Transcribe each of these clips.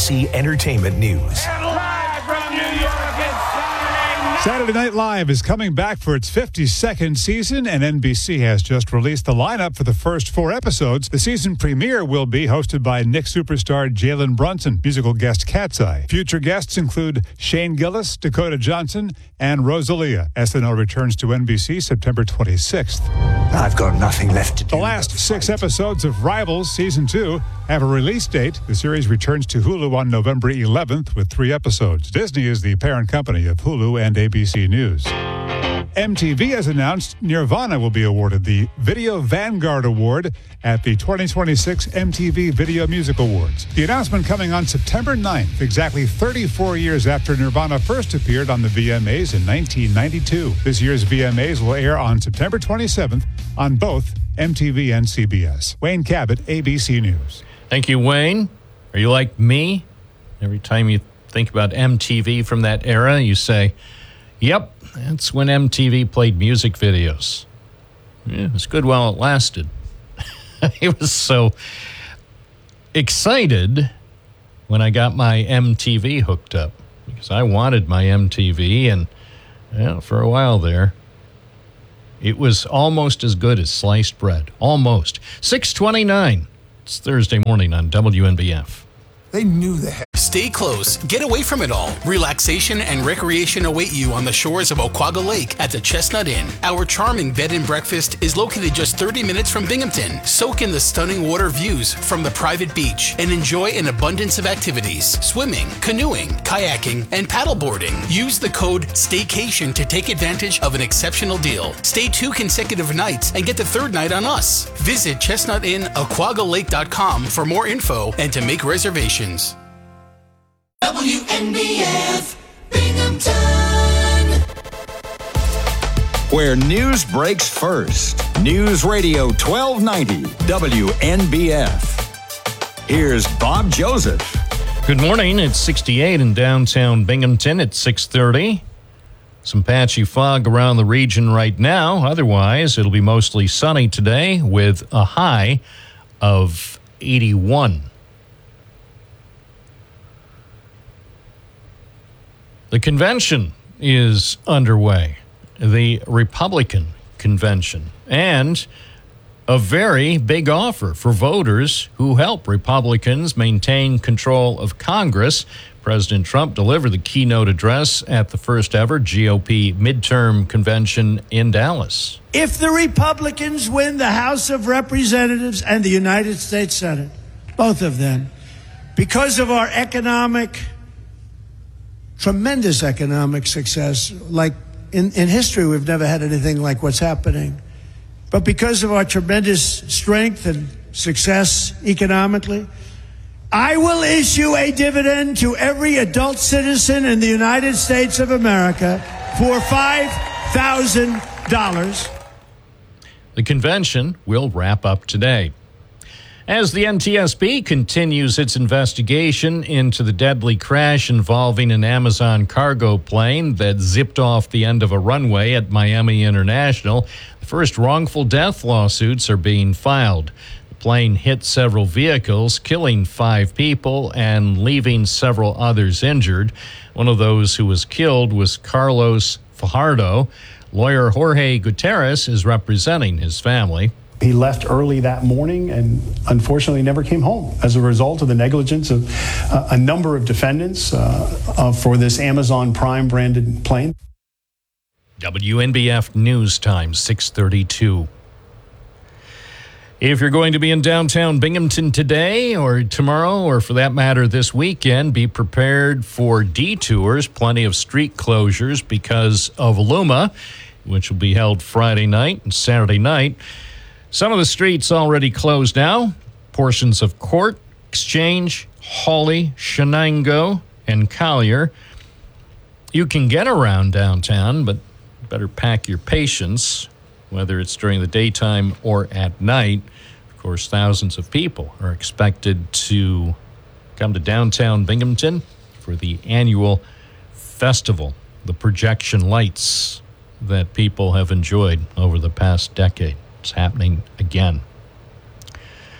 NBC Entertainment News. Live from New York, it's Saturday Night Live is coming back for its 52nd season, and NBC has just released the lineup for the first 4 episodes. The season premiere will be hosted by Nick superstar Jalen Brunson, musical guest Cat's Eye. Future guests include Shane Gillis, Dakota Johnson, and Rosalia. SNL returns to NBC September 26th. I've got nothing left to do. The last 6 episodes of Rivals Season 2 have a release date. The series returns to Hulu on November 11th with 3 episodes. Disney is the parent company of Hulu and ABC News. MTV has announced Nirvana will be awarded the Video Vanguard Award at the 2026 MTV Video Music Awards. The announcement coming on September 9th, exactly 34 years after Nirvana first appeared on the VMAs in 1992. This year's VMAs will air on September 27th on both MTV and CBS. Wayne Cabot, ABC News. Thank you, Wayne. Are you like me? Every time you think about MTV from that era, you say, yep, that's when MTV played music videos. Yeah, it was good while it lasted. I was so excited when I got my MTV hooked up because I wanted my MTV, and for a while there, it was almost as good as sliced bread. Almost. 6:29. It's Thursday morning on WNBF. They knew the heck. Stay close. Get away from it all. Relaxation and recreation await you on the shores of Oquaga Lake at the Chestnut Inn. Our charming bed and breakfast is located just 30 minutes from Binghamton. Soak in the stunning water views from the private beach and enjoy an abundance of activities: swimming, canoeing, kayaking, and paddleboarding. Use the code STAYCATION to take advantage of an exceptional deal. Stay 2 consecutive nights and get the 3rd night on us. Visit ChestnutInnAquagalake.com for more info and to make reservations. WNBF Binghamton, where news breaks first. News Radio 1290 WNBF. Here's Bob Joseph. Good morning. It's 68 in downtown Binghamton at 6:30. Some patchy fog around the region right now. Otherwise, it'll be mostly sunny today with a high of 81. The convention is underway, the Republican convention, and a very big offer for voters who help Republicans maintain control of Congress. President Trump delivered the keynote address at the first ever GOP midterm convention in Dallas. If the Republicans win the House of Representatives and the United States Senate, both of them, because of our tremendous economic success, like in history, we've never had anything like what's happening. But because of our tremendous strength and success economically, I will issue a dividend to every adult citizen in the United States of America for $5,000. The convention will wrap up today. As the NTSB continues its investigation into the deadly crash involving an Amazon cargo plane that zipped off the end of a runway at Miami International, the first wrongful death lawsuits are being filed. The plane hit several vehicles, killing 5 people and leaving several others injured. One of those who was killed was Carlos Fajardo. Lawyer Jorge Gutierrez is representing his family. He left early that morning and unfortunately never came home as a result of the negligence of a number of defendants for this Amazon Prime branded plane. WNBF News Time, 6:32. If you're going to be in downtown Binghamton today or tomorrow, or for that matter this weekend, be prepared for detours, plenty of street closures because of Luma, which will be held Friday night and Saturday night. Some of the streets already closed now. Portions of Court, Exchange, Hawley, Shenango, and Collier. You can get around downtown, but better pack your patience, whether it's during the daytime or at night. Of course, thousands of people are expected to come to downtown Binghamton for the annual festival, the projection lights that people have enjoyed over the past decade. It's happening again.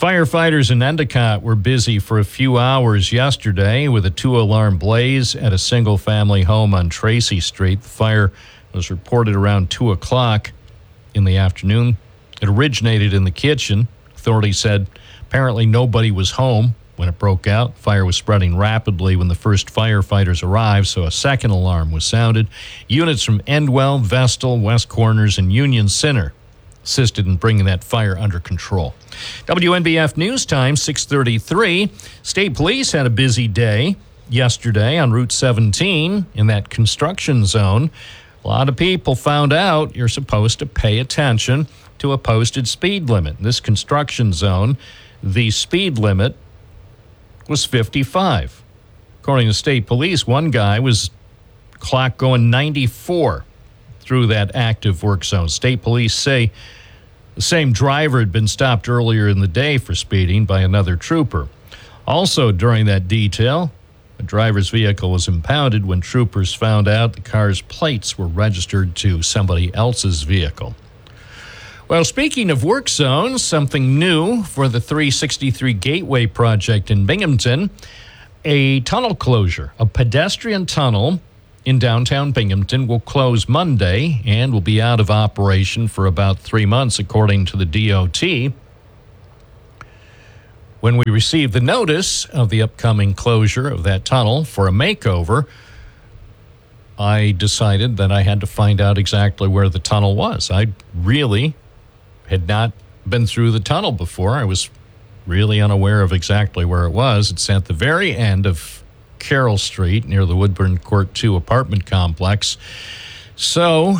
Firefighters in Endicott were busy for a few hours yesterday with a 2-alarm blaze at a single-family home on Tracy Street. The fire was reported around 2 o'clock in the afternoon. It originated in the kitchen. Authorities said apparently nobody was home when it broke out. Fire was spreading rapidly when the first firefighters arrived, so a second alarm was sounded. Units from Endwell, Vestal, West Corners, and Union Center assisted in bringing that fire under control. WNBF News Time, 6:33. State Police had a busy day yesterday on Route 17 in that construction zone. A lot of people found out you're supposed to pay attention to a posted speed limit. In this construction zone, the speed limit was 55. According to State Police, one guy was clock going 94 through that active work zone. State Police say the same driver had been stopped earlier in the day for speeding by another trooper. Also during that detail, a driver's vehicle was impounded when troopers found out the car's plates were registered to somebody else's vehicle. Well, speaking of work zones, something new for the 363 Gateway project in Binghamton, a tunnel closure, a pedestrian tunnel in downtown Binghamton will close Monday and will be out of operation for about 3 months, according to the DOT. When we received the notice of the upcoming closure of that tunnel for a makeover, I decided that I had to find out exactly where the tunnel was. I really had not been through the tunnel before. I was really unaware of exactly where it was. It's at the very end of Carroll Street near the Woodburn Court 2 apartment complex. So,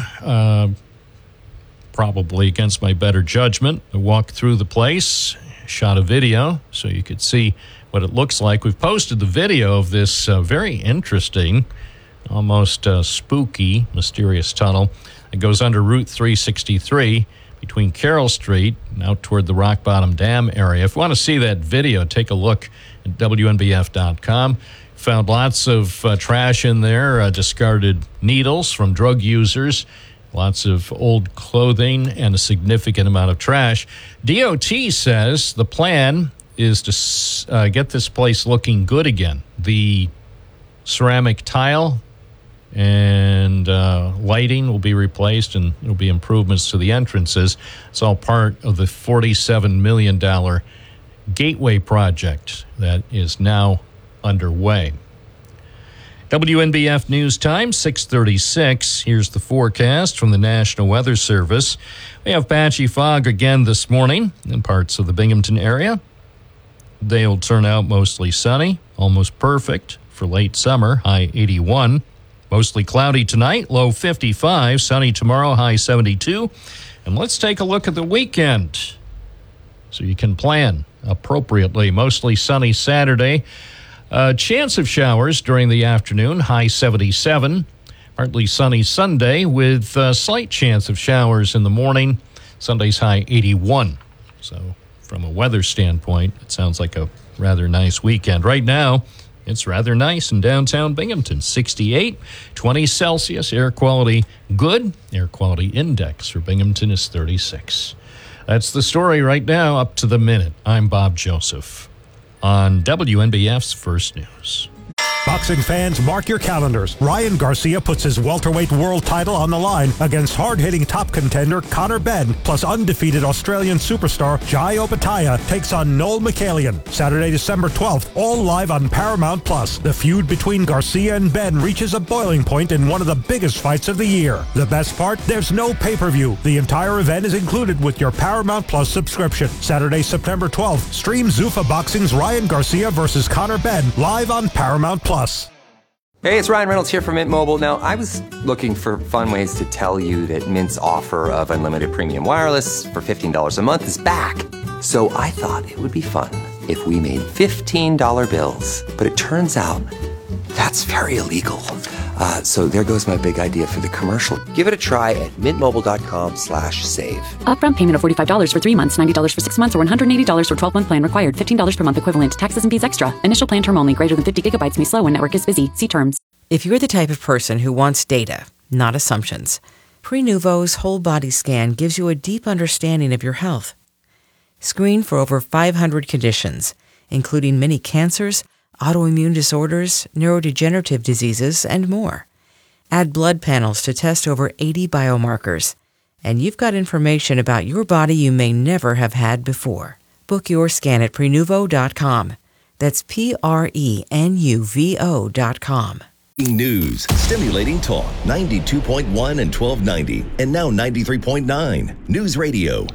probably against my better judgment, I walked through the place, shot a video so you could see what it looks like. We've posted the video of this very interesting, almost spooky, mysterious tunnel. It goes under Route 363 between Carroll Street and out toward the Rock Bottom Dam area. If you want to see that video, take a look at WNBF.com. Found lots of trash in there, discarded needles from drug users, lots of old clothing, and a significant amount of trash. DOT says the plan is to get this place looking good again. The ceramic tile and lighting will be replaced, and there will be improvements to the entrances. It's all part of the $47 million Gateway project that is now underway. WNBF News Time, 6:36. Here's the forecast from the National Weather Service. We have patchy fog again this morning in parts of the Binghamton area. The day will turn out mostly sunny, almost perfect for late summer, high 81. Mostly cloudy tonight, low 55. Sunny tomorrow, high 72. And let's take a look at the weekend so you can plan appropriately. Mostly sunny Saturday. Chance of showers during the afternoon, high 77. Partly sunny Sunday with slight chance of showers in the morning. Sunday's high 81. So from a weather standpoint, it sounds like a rather nice weekend. Right now, it's rather nice in downtown Binghamton. 68, 20 Celsius, air quality good. Air quality index for Binghamton is 36. That's the story right now, up to the minute. I'm Bob Joseph on WNBF's First News. Boxing fans, mark your calendars. Ryan Garcia puts his welterweight world title on the line against hard-hitting top contender Conor Benn, plus undefeated Australian superstar Jai Opetaia takes on Noel Mikhailian. Saturday, December 12th, all live on Paramount+. The feud between Garcia and Benn reaches a boiling point in one of the biggest fights of the year. The best part? There's no pay-per-view. The entire event is included with your Paramount+ subscription. Saturday, September 12th, stream Zuffa Boxing's Ryan Garcia versus Conor Benn live on Paramount+. Hey, it's Ryan Reynolds here from Mint Mobile. Now, I was looking for fun ways to tell you that Mint's offer of unlimited premium wireless for $15 a month is back. So I thought it would be fun if we made $15 bills. But it turns out that's very illegal. So there goes my big idea for the commercial. Give it a try at mintmobile.com/save. Upfront payment of $45 for 3 months, $90 for 6 months, or $180 for 12-month plan required. $15 per month equivalent. Taxes and fees extra. Initial plan term only. Greater than 50 gigabytes may slow when network is busy. See terms. If you're the type of person who wants data, not assumptions, Prenuvo's whole body scan gives you a deep understanding of your health. Screen for over 500 conditions, including many cancers, autoimmune disorders, neurodegenerative diseases, and more. Add blood panels to test over 80 biomarkers. And you've got information about your body you may never have had before. Book your scan at Prenuvo.com. That's Prenuvo.com. News, stimulating talk, 92.1 and 1290, and now 93.9. News Radio,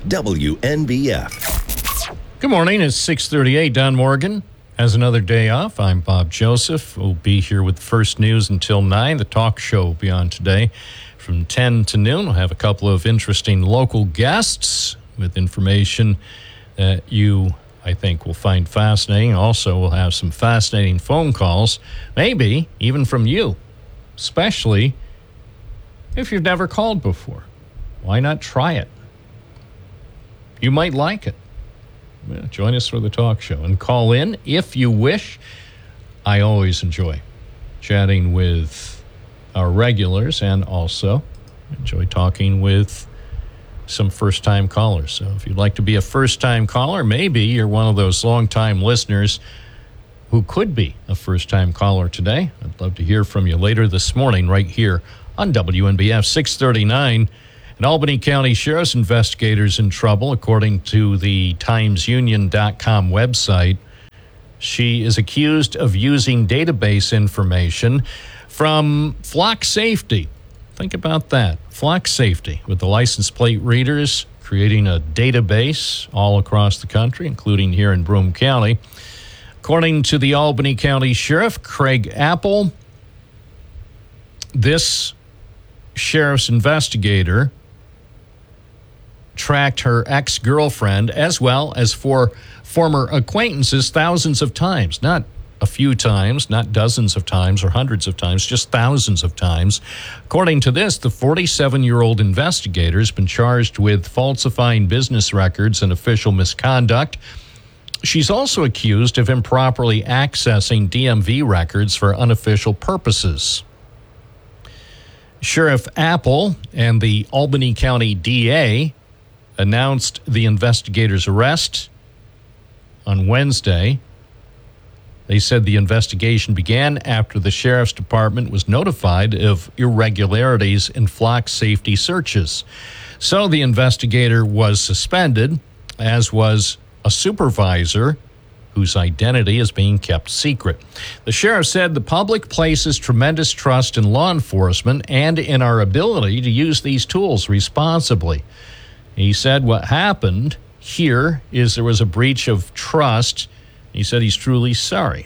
WNBF. Good morning, it's 6:38. Don Morgan has another day off. I'm Bob Joseph. We'll be here with First News until 9. The talk show will be on today from 10 to noon. We'll have a couple of interesting local guests with information that you, I think, will find fascinating. Also, we'll have some fascinating phone calls, maybe even from you, especially if you've never called before. Why not try it? You might like it. Yeah, join us for the talk show and call in if you wish. I always enjoy chatting with our regulars and also enjoy talking with some first-time callers. So if you'd like to be a first-time caller, maybe you're one of those long-time listeners who could be a first-time caller today. I'd love to hear from you later this morning right here on WNBF 639. An Albany County Sheriff's investigators in trouble, according to the TimesUnion.com website. She is accused of using database information from Flock Safety. Think about that. Flock Safety, with the license plate readers, creating a database all across the country, including here in Broome County. According to the Albany County Sheriff, Craig Apple, this sheriff's investigator tracked her ex-girlfriend as well as 4 former acquaintances thousands of times. Not a few times, not dozens of times or hundreds of times, just thousands of times. According to this, the 47-year-old investigator has been charged with falsifying business records and official misconduct. She's also accused of improperly accessing DMV records for unofficial purposes. Sheriff Apple and the Albany County DA announced the investigator's arrest on Wednesday. They said the investigation began after the Sheriff's Department was notified of irregularities in Flock Safety searches. So the investigator was suspended, as was a supervisor whose identity is being kept secret. The sheriff said the public places tremendous trust in law enforcement and in our ability to use these tools responsibly. He said what happened here is there was a breach of trust. He said he's truly sorry.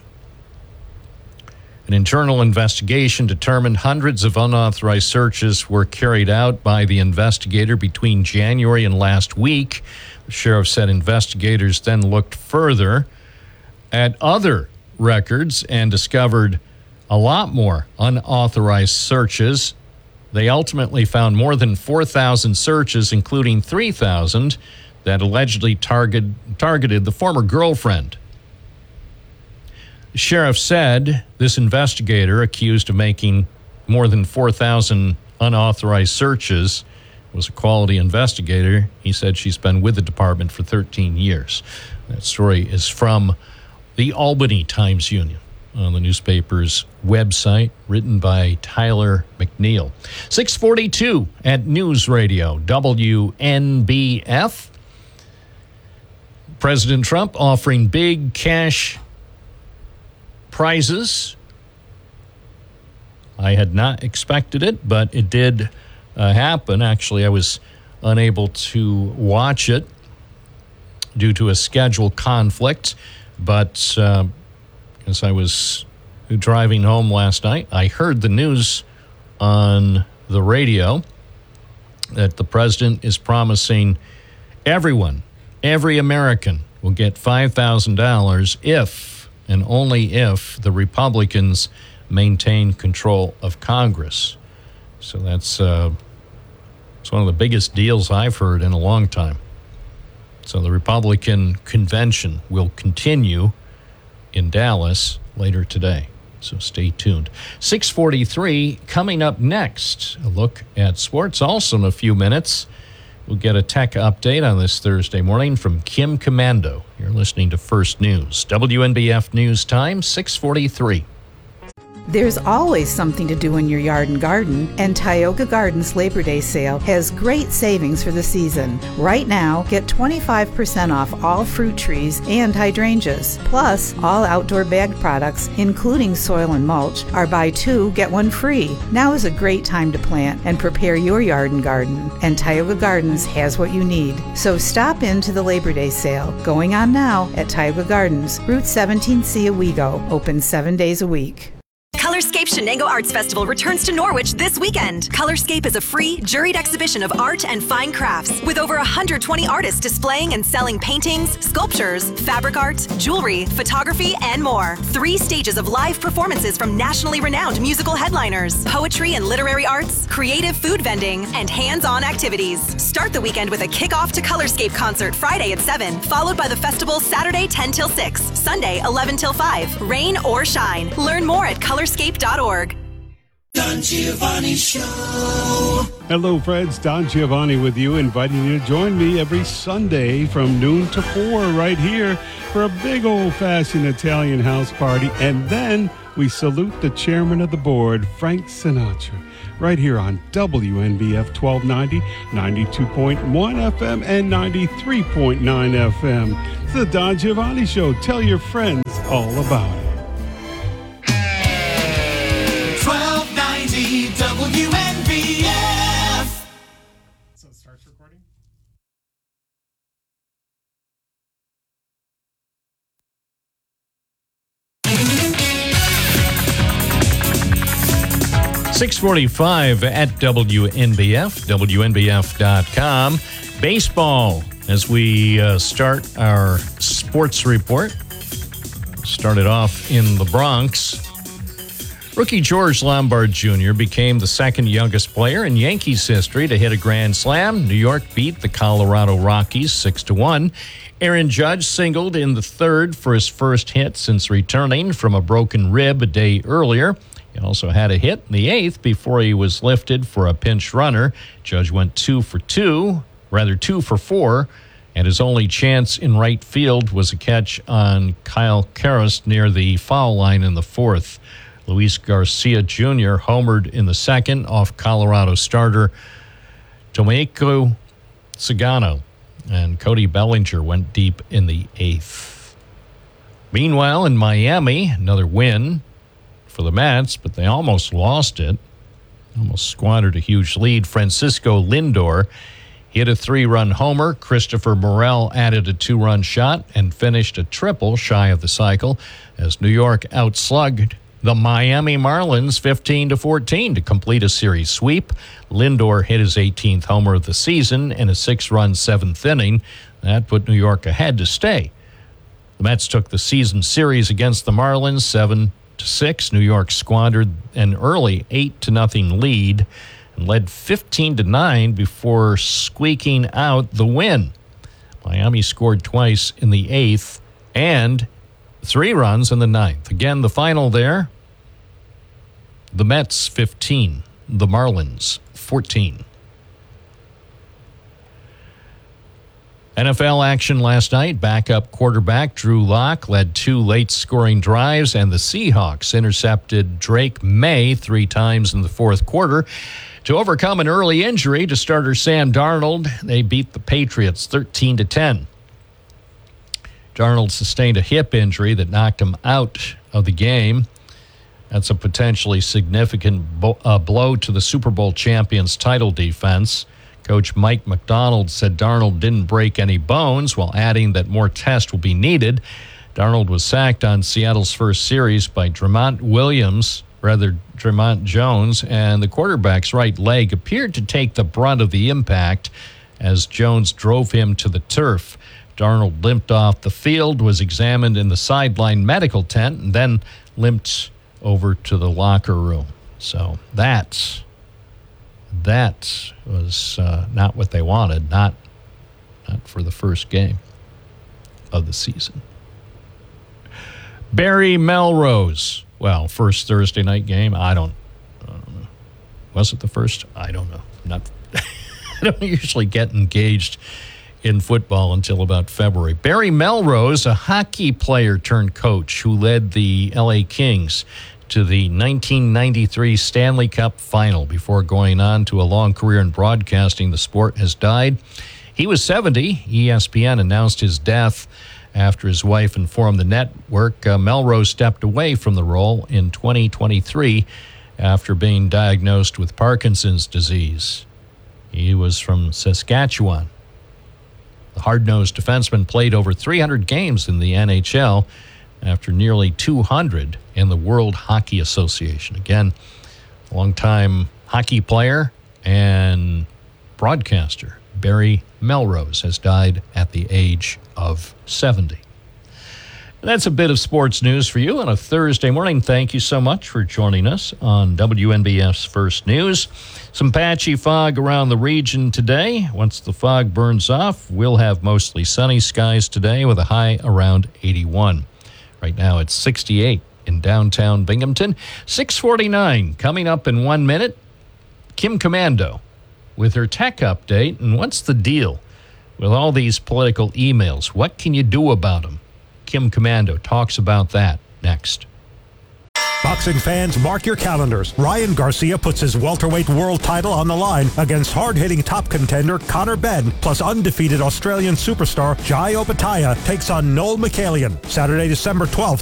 An internal investigation determined hundreds of unauthorized searches were carried out by the investigator between January and last week. The sheriff said investigators then looked further at other records and discovered a lot more unauthorized searches. They ultimately found more than 4,000 searches, including 3,000 that allegedly targeted the former girlfriend. The sheriff said this investigator, accused of making more than 4,000 unauthorized searches, was a quality investigator. He said she's been with the department for 13 years. That story is from the Albany Times-Union on the newspaper's website, written by Tyler McNeil. 642 at News Radio, WNBF. President Trump offering big cash prizes. I had not expected it, but it did happen. Actually, I was unable to watch it due to a schedule conflict, but as I was driving home last night, I heard the news on the radio that the president is promising everyone, every American, will get $5,000 if and only if the Republicans maintain control of Congress. So it's one of the biggest deals I've heard in a long time. So the Republican convention will continue in Dallas later today. So stay tuned. 6:43 coming up next. A look at sports. Also in a few minutes, We'll get a tech update on this Thursday morning from Kim Commando. You're listening to First News. WNBF News Time, 6:43. There's always something to do in your yard and garden, and Tioga Gardens Labor Day sale has great savings for the season. Right now, get 25% off all fruit trees and hydrangeas. Plus, all outdoor bagged products, including soil and mulch, are buy two, get one free. Now is a great time to plant and prepare your yard and garden, and Tioga Gardens has what you need. So stop in to the Labor Day sale, going on now at Tioga Gardens, Route 17C, Owego, open 7 days a week. Colorscape Shenango Arts Festival returns to Norwich this weekend. Colorscape is a free, juried exhibition of art and fine crafts with over 120 artists displaying and selling paintings, sculptures, fabric art, jewelry, photography, and more. 3 stages of live performances from nationally renowned musical headliners, poetry and literary arts, creative food vending, and hands-on activities. Start the weekend with a kickoff to Colorscape concert Friday at 7, followed by the festival Saturday 10 till 6, Sunday 11 till 5, rain or shine. Learn more at colorscape.org. Don Giovanni Show. Hello, friends. Don Giovanni with you, inviting you to join me every Sunday from noon to 4 right here for a big old-fashioned Italian house party. And then we salute the chairman of the board, Frank Sinatra, right here on WNBF 1290, 92.1 FM, and 93.9 FM. It's the Don Giovanni Show. Tell your friends all about it. WNBF. So it starts recording? .645 at WNBF, WNBF.com. Baseball, as we start our sports report. Started off in the Bronx. Rookie George Lombard Jr. became the second youngest player in Yankees history to hit a grand slam. New York beat the Colorado Rockies 6-1. Aaron Judge singled in the third for his first hit since returning from a broken rib a day earlier. He also had a hit in the eighth before he was lifted for a pinch runner. Judge went 2 for 4, and his only chance in right field was a catch on Kyle Karras near the foul line in the fourth. Luis Garcia Jr. homered in the second off Colorado starter Tomohiko Sagano, and Cody Bellinger went deep in the eighth. Meanwhile, in Miami, another win for the Mets, but they almost lost it. Almost squandered a huge lead. Francisco Lindor hit a 3-run homer. Christopher Morel added a 2-run shot and finished a triple shy of the cycle as New York outslugged the Miami Marlins 15-14 to complete a series sweep. Lindor hit his 18th homer of the season in a 6-run 7th inning. That put New York ahead to stay. The Mets took the season series against the Marlins 7-6. New York squandered an early 8-0 lead and led 15-9 before squeaking out the win. Miami scored twice in the eighth and 3 runs in the ninth. Again, the final there, the Mets 15, the Marlins 14. NFL action last night. Backup quarterback Drew Lock led 2 late-scoring drives, and the Seahawks intercepted Drake May 3 times in the fourth quarter. To overcome an early injury to starter Sam Darnold, they beat the Patriots 13-10. Darnold sustained a hip injury that knocked him out of the game. That's a potentially significant blow to the Super Bowl champions' title defense. Coach Mike McDonald said Darnold didn't break any bones, while adding that more tests will be needed. Darnold was sacked on Seattle's first series by Dre'Mont Jones, and the quarterback's right leg appeared to take the brunt of the impact as Jones drove him to the turf. Darnold limped off the field, was examined in the sideline medical tent, and then limped over to the locker room. So that was not what they wanted, not for the first game of the season. Barry Melrose. Well, first Thursday night game. I don't know. Was it the first? I don't know. don't usually get engaged in football until about February. Barry Melrose, a hockey player turned coach who led the LA Kings to the 1993 Stanley Cup final before going on to a long career in broadcasting the sport, has died. He was 70. ESPN announced his death after his wife informed the network. Melrose stepped away from the role in 2023 after being diagnosed with Parkinson's disease. He was from Saskatchewan. The hard-nosed defenseman played over 300 games in the NHL after nearly 200 in the World Hockey Association. Again, longtime hockey player and broadcaster Barry Melrose has died at the age of 70. And that's a bit of sports news for you on a Thursday morning. Thank you so much for joining us on WNBF's First News. Some patchy fog around the region today. Once the fog burns off, we'll have mostly sunny skies today with a high around 81. Right now it's 68 in downtown Binghamton. 6:49 coming up in 1 minute. Kim Komando with her tech update. And what's the deal with all these political emails? What can you do about them? Kim Komando talks about that next. Boxing fans, mark your calendars. Ryan Garcia puts his welterweight world title on the line against hard-hitting top contender Conor Benn, plus undefeated Australian superstar Jai Opetaia takes on Noel Mikaelian. Saturday, December 12th